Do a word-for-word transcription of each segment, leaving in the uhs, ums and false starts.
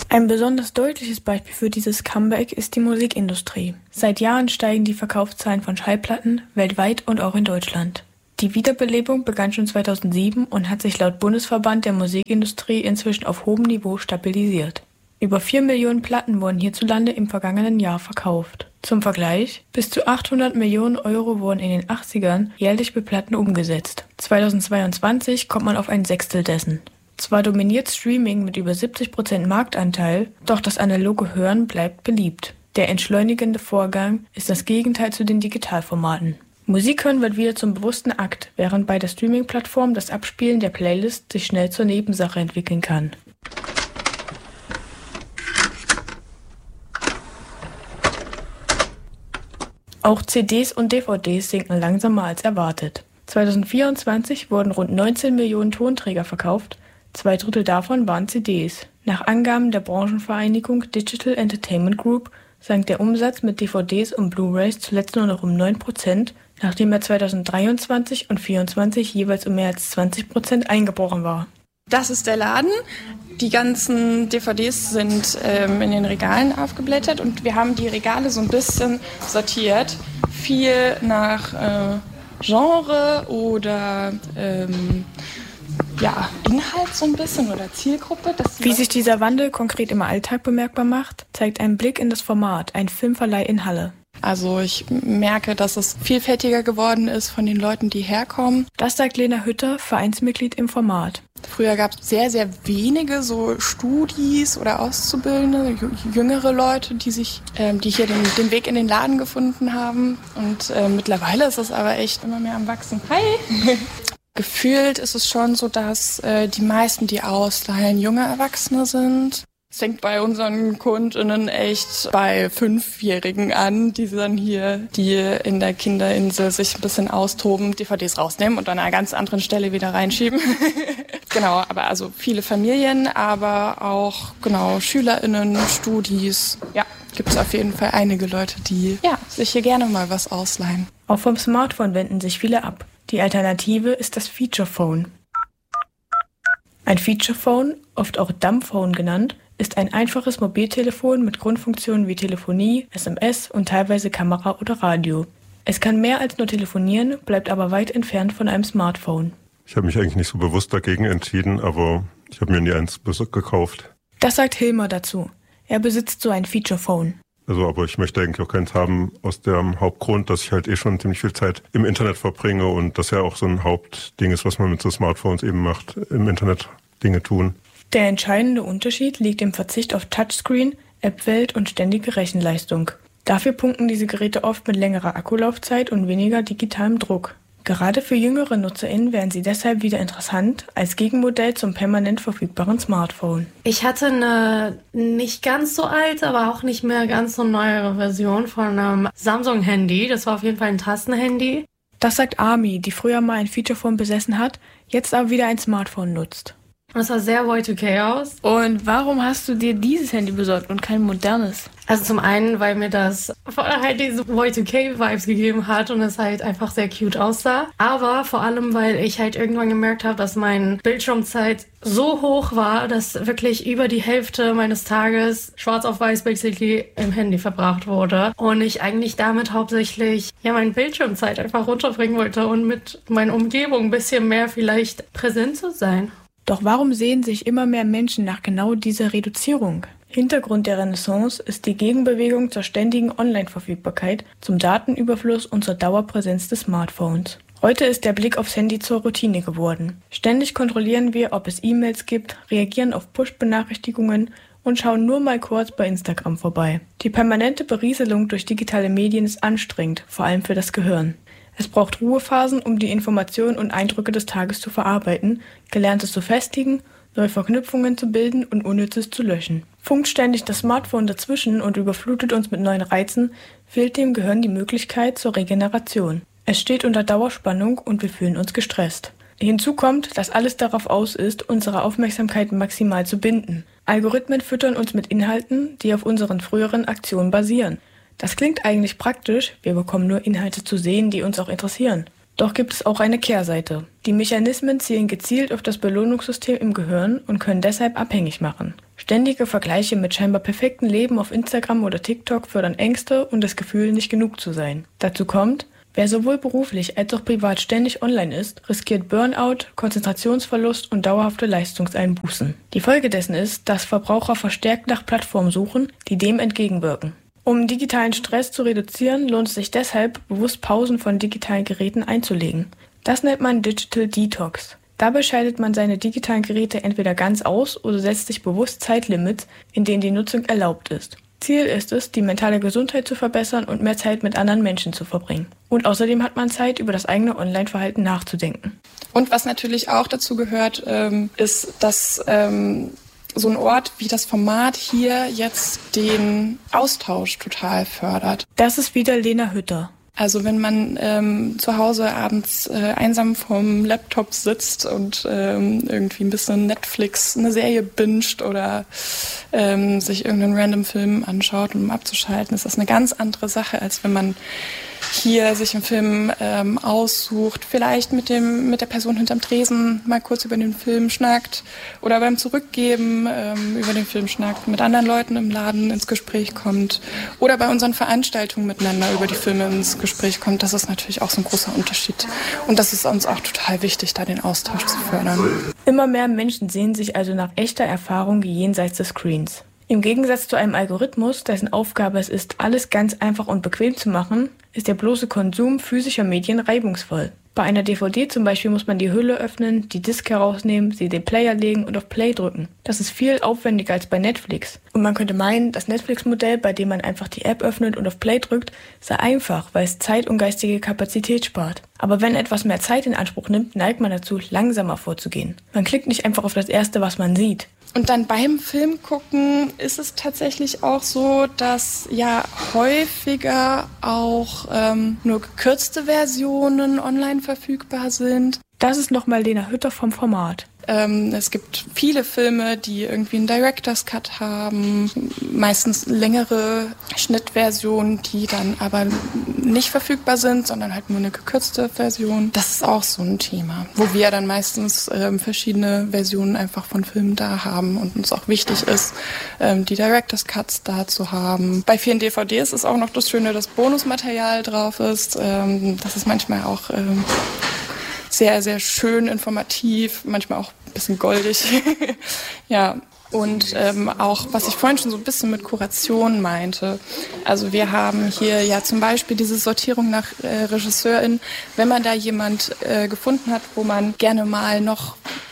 Ein besonders deutliches Beispiel für dieses Comeback ist die Musikindustrie. Seit Jahren steigen die Verkaufszahlen von Schallplatten weltweit und auch in Deutschland. Die Wiederbelebung begann schon zweitausendsieben und hat sich laut Bundesverband der Musikindustrie inzwischen auf hohem Niveau stabilisiert. Über vier Millionen Platten wurden hierzulande im vergangenen Jahr verkauft. Zum Vergleich, bis zu achthundert Millionen Euro wurden in den achtzigern jährlich für Platten umgesetzt. zweitausendzweiundzwanzig kommt man auf ein Sechstel dessen. Zwar dominiert Streaming mit über siebzig Prozent Marktanteil, doch das analoge Hören bleibt beliebt. Der entschleunigende Vorgang ist das Gegenteil zu den Digitalformaten. Musik hören wird wieder zum bewussten Akt, während bei der Streaming-Plattform das Abspielen der Playlist sich schnell zur Nebensache entwickeln kann. Auch C Ds und D V Ds sinken langsamer als erwartet. zweitausendvierundzwanzig wurden rund neunzehn Millionen Tonträger verkauft, zwei Drittel davon waren C Ds. Nach Angaben der Branchenvereinigung Digital Entertainment Group sank der Umsatz mit D V Ds und Blu-rays zuletzt nur noch um neun Prozent, nachdem er zweitausenddreiundzwanzig und zweitausendvierundzwanzig jeweils um mehr als zwanzig Prozent eingebrochen war. Das ist der Laden. Die ganzen D V Ds sind ähm, in den Regalen aufgeblättert und wir haben die Regale so ein bisschen sortiert. Viel nach äh, Genre oder ähm, ja, Inhalt so ein bisschen oder Zielgruppe. Das Wie sich dieser Wandel konkret im Alltag bemerkbar macht, zeigt ein Blick in das Format, ein Filmverleih in Halle. Also ich merke, dass es vielfältiger geworden ist von den Leuten, die herkommen. Das sagt Lena Hütter, Vereinsmitglied im Format. Früher gab es sehr, sehr wenige so Studis oder Auszubildende, jüngere Leute, die sich, ähm, die hier den, den Weg in den Laden gefunden haben. Und äh, mittlerweile ist es aber echt immer mehr am Wachsen. Hi! Gefühlt ist es schon so, dass äh, die meisten, die ausleihen, junge Erwachsene sind. Es fängt bei unseren KundInnen echt bei Fünfjährigen an, die dann hier, die in der Kinderinsel sich ein bisschen austoben, D V Ds rausnehmen und an einer ganz anderen Stelle wieder reinschieben. Genau, aber also viele Familien, aber auch genau SchülerInnen, Studis. Ja, gibt es auf jeden Fall einige Leute, die ja, sich hier gerne mal was ausleihen. Auch vom Smartphone wenden sich viele ab. Die Alternative ist das Featurephone. Ein Featurephone, oft auch Dumbphone genannt, ist ein einfaches Mobiltelefon mit Grundfunktionen wie Telefonie, S M S und teilweise Kamera oder Radio. Es kann mehr als nur telefonieren, bleibt aber weit entfernt von einem Smartphone. Ich habe mich eigentlich nicht so bewusst dagegen entschieden, aber ich habe mir nie eins gekauft. Das sagt Hilmer dazu. Er besitzt so ein Featurephone. Also, aber ich möchte eigentlich auch keins haben aus dem Hauptgrund, dass ich halt eh schon ziemlich viel Zeit im Internet verbringe und das ja auch so ein Hauptding ist, was man mit so Smartphones eben macht, im Internet Dinge tun. Der entscheidende Unterschied liegt im Verzicht auf Touchscreen, App-Welt und ständige Rechenleistung. Dafür punkten diese Geräte oft mit längerer Akkulaufzeit und weniger digitalem Druck. Gerade für jüngere NutzerInnen wären sie deshalb wieder interessant als Gegenmodell zum permanent verfügbaren Smartphone. Ich hatte eine nicht ganz so alte, aber auch nicht mehr ganz so neuere Version von einem Samsung-Handy. Das war auf jeden Fall ein Tastenhandy. Das sagt Ami, die früher mal ein Featurephone besessen hat, jetzt aber wieder ein Smartphone nutzt. Und es sah sehr Y zwei K aus. Und warum hast du dir dieses Handy besorgt und kein modernes? Also zum einen, weil mir das halt diese Y zwei K-Vibes gegeben hat und es halt einfach sehr cute aussah. Aber vor allem, weil ich halt irgendwann gemerkt habe, dass meine Bildschirmzeit so hoch war, dass wirklich über die Hälfte meines Tages schwarz auf weiß basically im Handy verbracht wurde. Und ich eigentlich damit hauptsächlich ja meine Bildschirmzeit einfach runterbringen wollte und mit meiner Umgebung ein bisschen mehr vielleicht präsent zu sein. Doch warum sehen sich immer mehr Menschen nach genau dieser Reduzierung? Hintergrund der Renaissance ist die Gegenbewegung zur ständigen Online-Verfügbarkeit, zum Datenüberfluss und zur Dauerpräsenz des Smartphones. Heute ist der Blick aufs Handy zur Routine geworden. Ständig kontrollieren wir, ob es E-Mails gibt, reagieren auf Push-Benachrichtigungen und schauen nur mal kurz bei Instagram vorbei. Die permanente Berieselung durch digitale Medien ist anstrengend, vor allem für das Gehirn. Es braucht Ruhephasen, um die Informationen und Eindrücke des Tages zu verarbeiten, Gelerntes zu festigen, neue Verknüpfungen zu bilden und Unnützes zu löschen. Funkt ständig das Smartphone dazwischen und überflutet uns mit neuen Reizen, fehlt dem Gehirn die Möglichkeit zur Regeneration. Es steht unter Dauerspannung und wir fühlen uns gestresst. Hinzu kommt, dass alles darauf aus ist, unsere Aufmerksamkeit maximal zu binden. Algorithmen füttern uns mit Inhalten, die auf unseren früheren Aktionen basieren. Das klingt eigentlich praktisch, wir bekommen nur Inhalte zu sehen, die uns auch interessieren. Doch gibt es auch eine Kehrseite. Die Mechanismen zielen gezielt auf das Belohnungssystem im Gehirn und können deshalb abhängig machen. Ständige Vergleiche mit scheinbar perfekten Leben auf Instagram oder TikTok fördern Ängste und das Gefühl, nicht genug zu sein. Dazu kommt, wer sowohl beruflich als auch privat ständig online ist, riskiert Burnout, Konzentrationsverlust und dauerhafte Leistungseinbußen. Die Folge dessen ist, dass Verbraucher verstärkt nach Plattformen suchen, die dem entgegenwirken. Um digitalen Stress zu reduzieren, lohnt es sich deshalb, bewusst Pausen von digitalen Geräten einzulegen. Das nennt man Digital Detox. Dabei schaltet man seine digitalen Geräte entweder ganz aus oder setzt sich bewusst Zeitlimits, in denen die Nutzung erlaubt ist. Ziel ist es, die mentale Gesundheit zu verbessern und mehr Zeit mit anderen Menschen zu verbringen. Und außerdem hat man Zeit, über das eigene Online-Verhalten nachzudenken. Und was natürlich auch dazu gehört, ähm, ist, dass ähm, so ein Ort wie das Format hier jetzt den Austausch total fördert. Das ist wieder Lena Hütter. Also wenn man ähm, zu Hause abends äh, einsam vorm Laptop sitzt und ähm, irgendwie ein bisschen Netflix, eine Serie binscht oder ähm, sich irgendeinen random Film anschaut, um abzuschalten, ist das eine ganz andere Sache, als wenn man hier sich einen Film ähm, aussucht, vielleicht mit dem mit der Person hinterm Tresen mal kurz über den Film schnackt oder beim Zurückgeben ähm, über den Film schnackt, mit anderen Leuten im Laden ins Gespräch kommt oder bei unseren Veranstaltungen miteinander über die Filme ins Gespräch kommt. Das ist natürlich auch so ein großer Unterschied. Und das ist uns auch total wichtig, da den Austausch zu fördern. Immer mehr Menschen sehen sich also nach echter Erfahrung jenseits des Screens. Im Gegensatz zu einem Algorithmus, dessen Aufgabe es ist, alles ganz einfach und bequem zu machen, ist der bloße Konsum physischer Medien reibungsvoll. Bei einer D V D zum Beispiel muss man die Hülle öffnen, die Disc herausnehmen, sie in den Player legen und auf Play drücken. Das ist viel aufwendiger als bei Netflix. Und man könnte meinen, das Netflix-Modell, bei dem man einfach die App öffnet und auf Play drückt, sei einfach, weil es Zeit und geistige Kapazität spart. Aber wenn etwas mehr Zeit in Anspruch nimmt, neigt man dazu, langsamer vorzugehen. Man klickt nicht einfach auf das Erste, was man sieht. Und dann beim Film gucken ist es tatsächlich auch so, dass ja häufiger auch ähm, nur gekürzte Versionen online verfügbar sind. Das ist nochmal Lena Hütter vom Format. Ähm, es gibt viele Filme, die irgendwie einen Director's Cut haben, meistens längere Schnittversionen, die dann aber nicht verfügbar sind, sondern halt nur eine gekürzte Version. Das ist auch so ein Thema, wo wir dann meistens ähm, verschiedene Versionen einfach von Filmen da haben und uns auch wichtig ist, ähm, die Director's Cuts da zu haben. Bei vielen D V Ds ist auch noch das Schöne, dass Bonusmaterial drauf ist. Ähm, das ist manchmal auch ähm, sehr, sehr schön, informativ, manchmal auch ein bisschen goldig. Ja, und ähm, auch, was ich vorhin schon so ein bisschen mit Kuration meinte. Also wir haben hier ja zum Beispiel diese Sortierung nach äh, Regisseurin. Wenn man da jemand äh, gefunden hat, wo man gerne mal noch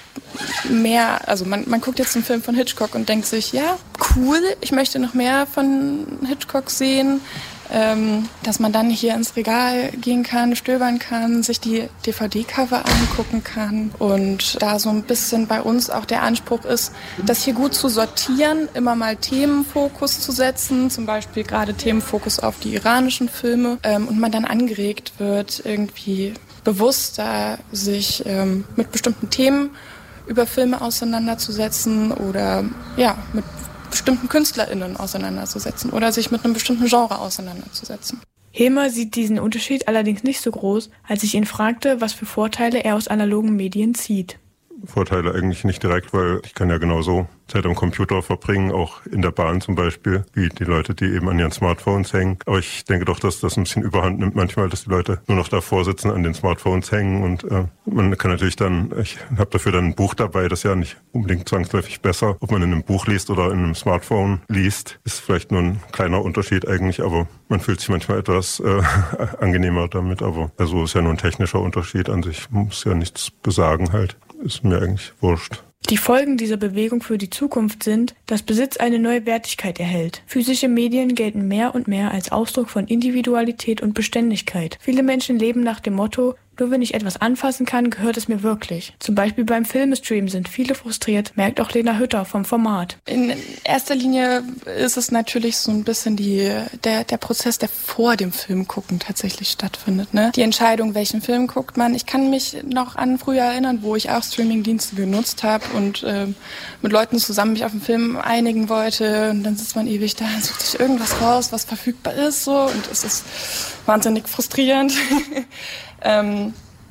mehr, also man, man guckt jetzt einen Film von Hitchcock und denkt sich, ja, cool, ich möchte noch mehr von Hitchcock sehen. Ähm, dass man dann hier ins Regal gehen kann, stöbern kann, sich die D V D-Cover angucken kann und da so ein bisschen bei uns auch der Anspruch ist, das hier gut zu sortieren, immer mal Themenfokus zu setzen, zum Beispiel gerade Themenfokus auf die iranischen Filme ähm, und man dann angeregt wird, irgendwie bewusster sich ähm, mit bestimmten Themen über Filme auseinanderzusetzen oder ja, mit bestimmten KünstlerInnen auseinanderzusetzen oder sich mit einem bestimmten Genre auseinanderzusetzen. Hemer sieht diesen Unterschied allerdings nicht so groß, als ich ihn fragte, was für Vorteile er aus analogen Medien zieht. Vorteile eigentlich nicht direkt, weil ich kann ja genauso Zeit am Computer verbringen, auch in der Bahn zum Beispiel, wie die Leute, die eben an ihren Smartphones hängen. Aber ich denke doch, dass das ein bisschen überhand nimmt manchmal, dass die Leute nur noch davor sitzen, an den Smartphones hängen und äh, man kann natürlich dann, ich habe dafür dann ein Buch dabei, das ist ja nicht unbedingt zwangsläufig besser, ob man in einem Buch liest oder in einem Smartphone liest, ist vielleicht nur ein kleiner Unterschied eigentlich, aber man fühlt sich manchmal etwas äh, angenehmer damit, aber also ist ja nur ein technischer Unterschied an sich, muss ja nichts besagen halt, ist mir eigentlich wurscht. Die Folgen dieser Bewegung für die Zukunft sind, dass Besitz eine neue Wertigkeit erhält. Physische Medien gelten mehr und mehr als Ausdruck von Individualität und Beständigkeit. Viele Menschen leben nach dem Motto, nur wenn ich etwas anfassen kann, gehört es mir wirklich. Zum Beispiel beim Filmestream sind viele frustriert, merkt auch Lena Hütter vom Format. In erster Linie ist es natürlich so ein bisschen die, der, der Prozess, der vor dem Film gucken tatsächlich stattfindet. Ne? Die Entscheidung, welchen Film guckt man. Ich kann mich noch an früher erinnern, wo ich auch Streamingdienste genutzt habe und äh, mit Leuten zusammen mich auf einen Film einigen wollte. Und dann sitzt man ewig da und sucht sich irgendwas raus, was verfügbar ist. So, und es ist wahnsinnig frustrierend. Ähm,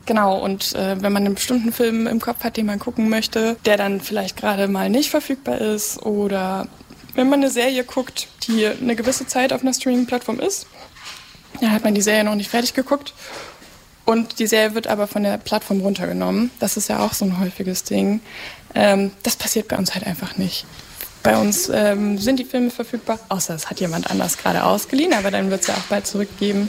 Genau, und äh, wenn man einen bestimmten Film im Kopf hat, den man gucken möchte, der dann vielleicht gerade mal nicht verfügbar ist, oder wenn man eine Serie guckt, die eine gewisse Zeit auf einer Streaming-Plattform ist, dann hat man die Serie noch nicht fertig geguckt und die Serie wird aber von der Plattform runtergenommen. Das ist ja auch so ein häufiges Ding. Ähm, das passiert bei uns halt einfach nicht. Bei uns ähm, sind die Filme verfügbar, außer es hat jemand anders gerade ausgeliehen, aber dann wird es ja auch bald zurückgeben.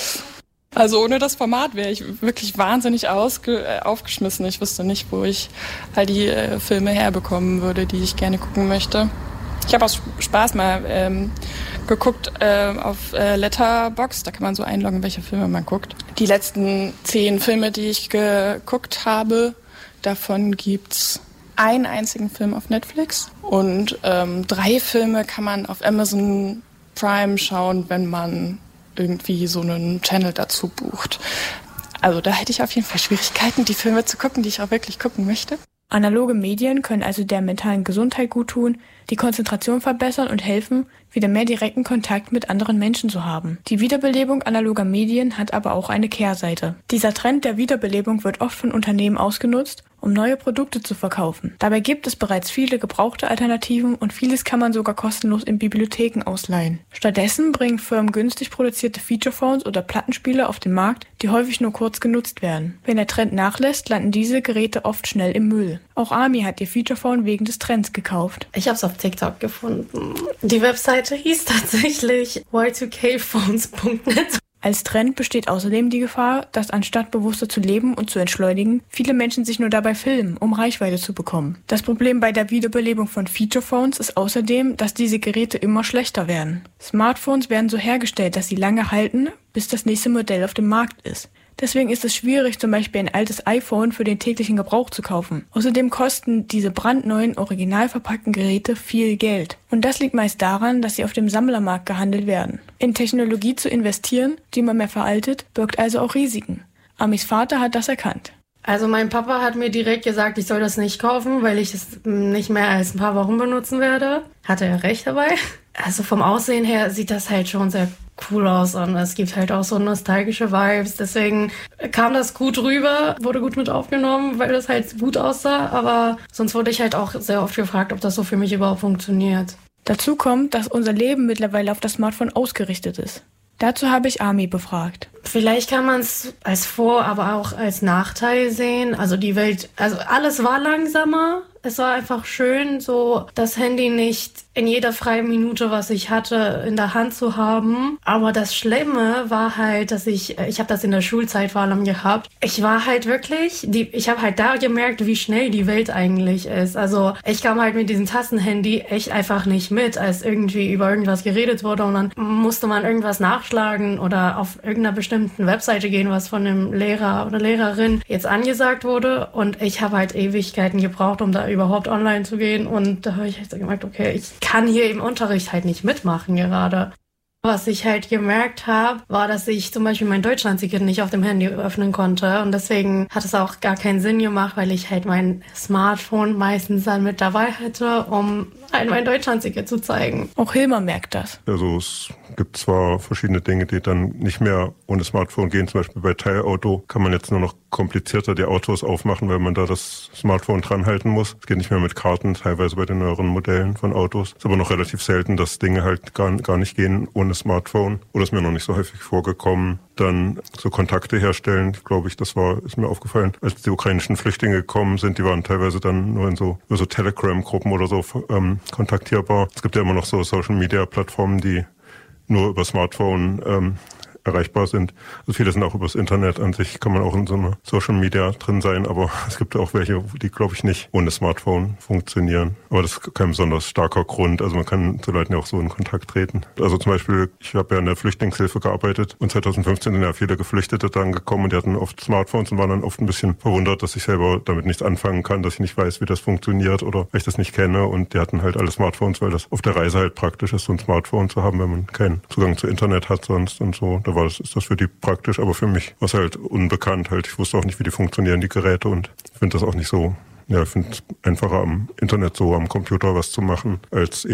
Also ohne das Format wäre ich wirklich wahnsinnig ausge- äh, aufgeschmissen. Ich wüsste nicht, wo ich all die äh, Filme herbekommen würde, die ich gerne gucken möchte. Ich habe aus Spaß mal ähm, geguckt äh, auf äh, Letterboxd. Da kann man so einloggen, welche Filme man guckt. Die letzten zehn Filme, die ich geguckt habe, davon gibt's einen einzigen Film auf Netflix. Und ähm, drei Filme kann man auf Amazon Prime schauen, wenn man irgendwie so einen Channel dazu bucht. Also da hätte ich auf jeden Fall Schwierigkeiten, die Filme zu gucken, die ich auch wirklich gucken möchte. Analoge Medien können also der mentalen Gesundheit gut tun, die Konzentration verbessern und helfen, wieder mehr direkten Kontakt mit anderen Menschen zu haben. Die Wiederbelebung analoger Medien hat aber auch eine Kehrseite. Dieser Trend der Wiederbelebung wird oft von Unternehmen ausgenutzt, um neue Produkte zu verkaufen. Dabei gibt es bereits viele gebrauchte Alternativen und vieles kann man sogar kostenlos in Bibliotheken ausleihen. Stattdessen bringen Firmen günstig produzierte Featurephones oder Plattenspiele auf den Markt, die häufig nur kurz genutzt werden. Wenn der Trend nachlässt, landen diese Geräte oft schnell im Müll. Auch Ami hat ihr Featurephone wegen des Trends gekauft. Ich habe es auf TikTok gefunden. Die Webseite hieß tatsächlich y two k phones punkt net. Als Trend besteht außerdem die Gefahr, dass anstatt bewusster zu leben und zu entschleunigen, viele Menschen sich nur dabei filmen, um Reichweite zu bekommen. Das Problem bei der Wiederbelebung von Featurephones ist außerdem, dass diese Geräte immer schlechter werden. Smartphones werden so hergestellt, dass sie lange halten, bis das nächste Modell auf dem Markt ist. Deswegen ist es schwierig, zum Beispiel ein altes iPhone für den täglichen Gebrauch zu kaufen. Außerdem kosten diese brandneuen, original verpackten Geräte viel Geld. Und das liegt meist daran, dass sie auf dem Sammlermarkt gehandelt werden. In Technologie zu investieren, die immer mehr veraltet, birgt also auch Risiken. Amis Vater hat das erkannt. Also mein Papa hat mir direkt gesagt, ich soll das nicht kaufen, weil ich es nicht mehr als ein paar Wochen benutzen werde. Hatte er recht dabei. Also vom Aussehen her sieht das halt schon sehr cool aus und es gibt halt auch so nostalgische Vibes. Deswegen kam das gut rüber, wurde gut mit aufgenommen, weil das halt gut aussah. Aber sonst wurde ich halt auch sehr oft gefragt, ob das so für mich überhaupt funktioniert. Dazu kommt, dass unser Leben mittlerweile auf das Smartphone ausgerichtet ist. Dazu habe ich Ami befragt. Vielleicht kann man es als Vor-, aber auch als Nachteil sehen. Also die Welt, also alles war langsamer. Es war einfach schön, so das Handy nicht in jeder freien Minute, was ich hatte, in der Hand zu haben. Aber das Schlimme war halt, dass ich, ich habe das in der Schulzeit vor allem gehabt. Ich war halt wirklich, die, ich habe halt da gemerkt, wie schnell die Welt eigentlich ist. Also ich kam halt mit diesem Tastenhandy echt einfach nicht mit, als irgendwie über irgendwas geredet wurde und dann musste man irgendwas nachschlagen oder auf irgendeiner bestimmten Webseite gehen, was von einem Lehrer oder Lehrerin jetzt angesagt wurde. Und ich habe halt Ewigkeiten gebraucht, um da überhaupt online zu gehen und da habe ich halt so gemerkt, okay, ich kann hier im Unterricht halt nicht mitmachen gerade. Was ich halt gemerkt habe, war, dass ich zum Beispiel mein Deutschlandticket nicht auf dem Handy öffnen konnte und deswegen hat es auch gar keinen Sinn gemacht, weil ich halt mein Smartphone meistens dann mit dabei hatte, um halt mein Deutschlandticket zu zeigen. Auch Hilmar merkt das. Also es gibt zwar verschiedene Dinge, die dann nicht mehr ohne Smartphone gehen. Zum Beispiel bei Teilauto kann man jetzt nur noch komplizierter die Autos aufmachen, weil man da das Smartphone dran halten muss. Es geht nicht mehr mit Karten, teilweise bei den neueren Modellen von Autos. Ist aber noch relativ selten, dass Dinge halt gar, gar nicht gehen ohne Smartphone. Oder ist mir noch nicht so häufig vorgekommen. Dann so Kontakte herstellen, glaube ich, das war, ist mir aufgefallen, als die ukrainischen Flüchtlinge gekommen sind, die waren teilweise dann nur in so, nur so Telegram-Gruppen oder so ähm, kontaktierbar. Es gibt ja immer noch so Social-Media-Plattformen, die nur über Smartphone ähm, erreichbar sind. Also viele sind auch übers Internet. An sich kann man auch in so einer Social Media drin sein, aber es gibt auch welche, die, glaube ich, nicht ohne Smartphone funktionieren. Aber das ist kein besonders starker Grund. Also man kann zu Leuten ja auch so in Kontakt treten. Also zum Beispiel, ich habe ja in der Flüchtlingshilfe gearbeitet und zwanzig fünfzehn sind ja viele Geflüchtete dann gekommen und die hatten oft Smartphones und waren dann oft ein bisschen verwundert, dass ich selber damit nichts anfangen kann, dass ich nicht weiß, wie das funktioniert oder weil ich das nicht kenne. Und die hatten halt alle Smartphones, weil das auf der Reise halt praktisch ist, so ein Smartphone zu haben, wenn man keinen Zugang zu Internet hat sonst und so. Da war das, ist das für die praktisch, aber für mich war es halt unbekannt halt. Ich wusste auch nicht, wie die funktionieren, die Geräte, und ich finde das auch nicht so, ja, ich finde es einfacher am Internet so am Computer was zu machen, als eben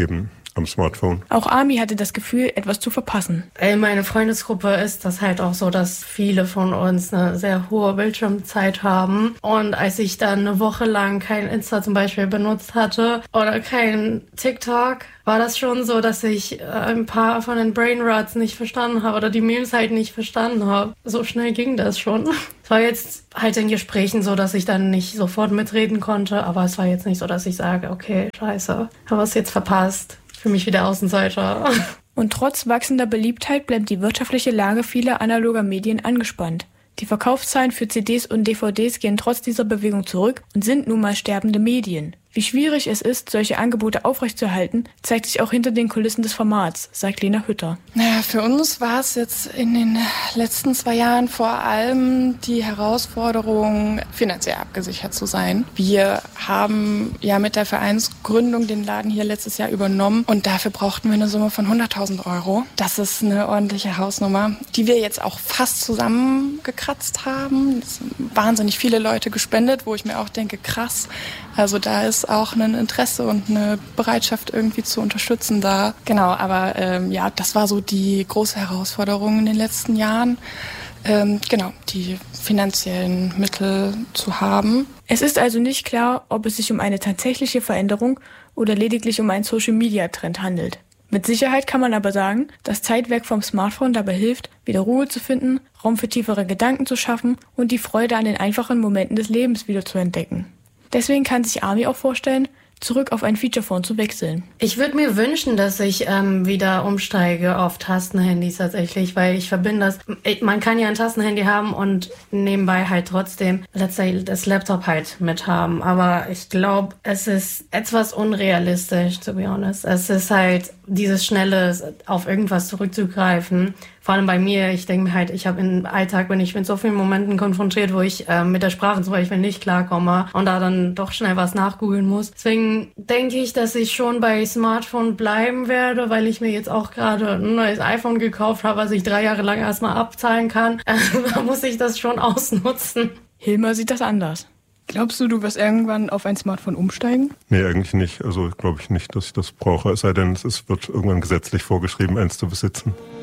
am Smartphone. Auch Ami hatte das Gefühl, etwas zu verpassen. In meiner Freundesgruppe ist das halt auch so, dass viele von uns eine sehr hohe Bildschirmzeit haben. Und als ich dann eine Woche lang kein Insta zum Beispiel benutzt hatte oder kein TikTok, war das schon so, dass ich ein paar von den Brainrots nicht verstanden habe oder die Memes halt nicht verstanden habe. So schnell ging das schon. Es war jetzt halt in Gesprächen so, dass ich dann nicht sofort mitreden konnte, aber es war jetzt nicht so, dass ich sage, okay, scheiße, habe es jetzt verpasst. Für mich wieder Außenseiter. Und trotz wachsender Beliebtheit bleibt die wirtschaftliche Lage vieler analoger Medien angespannt. Die Verkaufszahlen für C Ds und D V Ds gehen trotz dieser Bewegung zurück und sind nun mal sterbende Medien. Wie schwierig es ist, solche Angebote aufrechtzuerhalten, zeigt sich auch hinter den Kulissen des Formats, sagt Lena Hütter. Naja, für uns war es jetzt in den letzten zwei Jahren vor allem die Herausforderung, finanziell abgesichert zu sein. Wir haben ja mit der Vereinsgründung den Laden hier letztes Jahr übernommen und dafür brauchten wir eine Summe von hunderttausend Euro. Das ist eine ordentliche Hausnummer, die wir jetzt auch fast zusammengekratzt haben. Es sind wahnsinnig viele Leute gespendet, wo ich mir auch denke, krass, also da ist auch ein Interesse und eine Bereitschaft irgendwie zu unterstützen da. Genau, aber ähm, ja, das war so die große Herausforderung in den letzten Jahren. Ähm, genau, die finanziellen Mittel zu haben. Es ist also nicht klar, ob es sich um eine tatsächliche Veränderung oder lediglich um einen Social-Media-Trend handelt. Mit Sicherheit kann man aber sagen, dass Zeitwerk vom Smartphone dabei hilft, wieder Ruhe zu finden, Raum für tiefere Gedanken zu schaffen und die Freude an den einfachen Momenten des Lebens wieder zu entdecken. Deswegen kann sich Ami auch vorstellen, zurück auf ein Featurephone zu wechseln. Ich würde mir wünschen, dass ich ähm, wieder umsteige auf Tastenhandys tatsächlich, weil ich verbinde das, man kann ja ein Tastenhandy haben und nebenbei halt trotzdem letztendlich das Laptop halt mit haben. Aber ich glaube, es ist etwas unrealistisch, to be honest. Es ist halt dieses schnelle, auf irgendwas zurückzugreifen. Vor allem bei mir, ich denke mir halt, ich habe im Alltag, bin ich mit so vielen Momenten konfrontiert, wo ich äh, mit der Sprache zum Beispiel nicht klarkomme und da dann doch schnell was nachgoogeln muss. Deswegen denke ich, dass ich schon bei Smartphone bleiben werde, weil ich mir jetzt auch gerade ein neues iPhone gekauft habe, was ich drei Jahre lang erstmal abzahlen kann. Äh, da muss ich das schon ausnutzen. Hilma sieht das anders. Glaubst du, du wirst irgendwann auf ein Smartphone umsteigen? Nee, eigentlich nicht. Also glaube ich nicht, dass ich das brauche. Es sei denn, es wird irgendwann gesetzlich vorgeschrieben, eins zu besitzen.